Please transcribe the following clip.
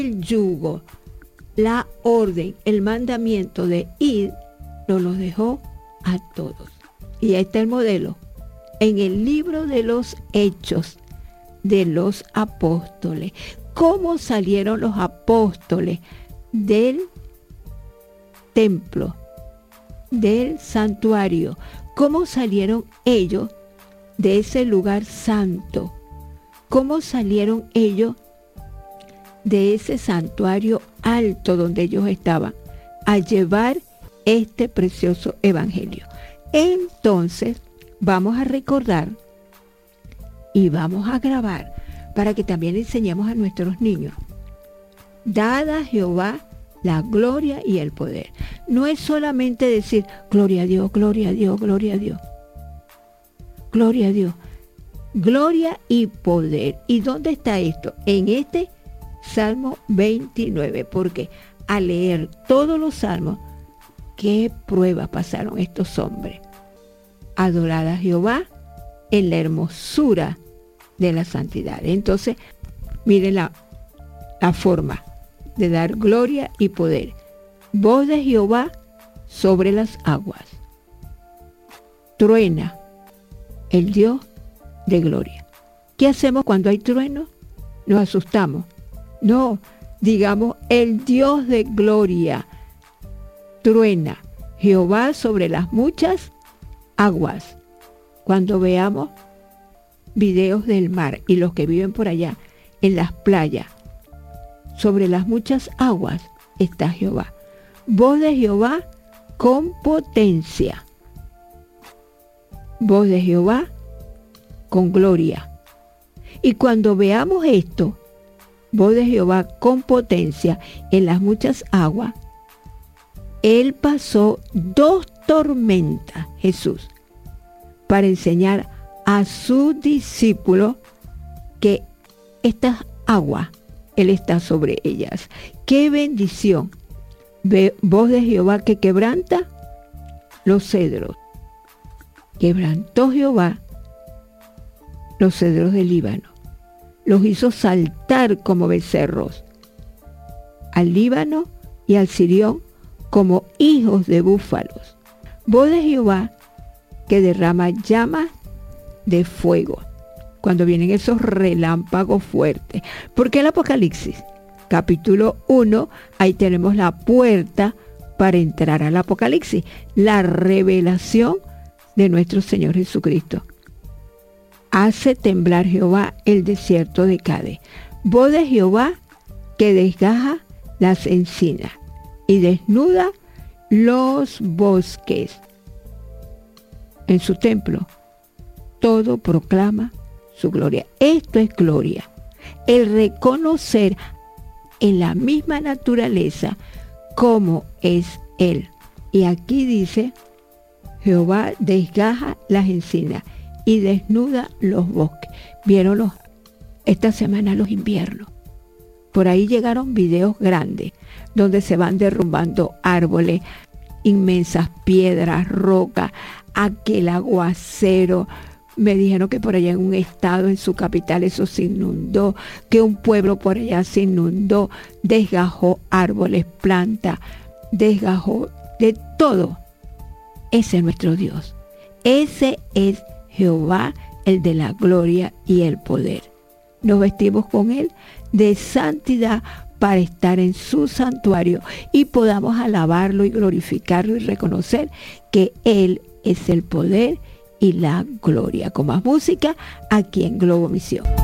El yugo, la orden, el mandamiento de ir, nos los dejó a todos. Y ahí está el modelo. En el libro de los Hechos de los Apóstoles. ¿Cómo salieron los apóstoles del templo, del santuario? ¿Cómo salieron ellos de ese lugar santo? ¿Cómo salieron ellos de ese santuario alto donde ellos estaban a llevar este precioso evangelio? Entonces, vamos a recordar y vamos a grabar para que también enseñemos a nuestros niños. Dada a Jehová la gloria y el poder. No es solamente decir gloria a Dios, gloria a Dios, gloria a Dios. Gloria a Dios. Gloria y poder. ¿Y dónde está esto? En este Salmo 29. Porque al leer todos los salmos, ¿qué pruebas pasaron estos hombres? Adorar a Jehová en la hermosura de la santidad. Entonces, miren la forma de dar gloria y poder. Voz de Jehová sobre las aguas. Truena el Dios de gloria. ¿Qué hacemos cuando hay trueno? Nos asustamos. No, digamos, el Dios de gloria truena. Jehová sobre las muchas aguas. Cuando veamos videos del mar y los que viven por allá en las playas, sobre las muchas aguas está Jehová. Voz de Jehová con potencia. Voz de Jehová con gloria. Y cuando veamos esto, voz de Jehová con potencia en las muchas aguas, Él pasó 2 tormentas, Jesús, para enseñar a sus discípulos que estas aguas, Él está sobre ellas. ¡Qué bendición! Voz de Jehová que quebranta los cedros. Quebrantó Jehová los cedros del Líbano. Los hizo saltar como becerros. Al Líbano y al Sirión como hijos de búfalos. Voz de Jehová que derrama llamas de fuego. Cuando vienen esos relámpagos fuertes. Porque el Apocalipsis, capítulo 1, ahí tenemos la puerta para entrar al Apocalipsis. La revelación de nuestro Señor Jesucristo. Hace temblar Jehová el desierto de Cades. Voz de Jehová que desgaja las encinas y desnuda los bosques. En su templo, todo proclama su gloria. Esto es gloria. El reconocer en la misma naturaleza cómo es Él. Y aquí dice, Jehová desgaja las encinas y desnuda los bosques. ¿Vieron esta semana los inviernos? Por ahí llegaron videos grandes donde se van derrumbando árboles, inmensas piedras, rocas, aquel aguacero. Me dijeron que por allá en un estado, en su capital, eso se inundó, que un pueblo por allá se inundó, desgajó árboles, plantas, desgajó de todo. Ese es nuestro Dios. Ese es Jehová, el de la gloria y el poder. Nos vestimos con Él de santidad para estar en su santuario y podamos alabarlo y glorificarlo y reconocer que Él es el poder y la gloria. Con más música aquí en Globo Misión.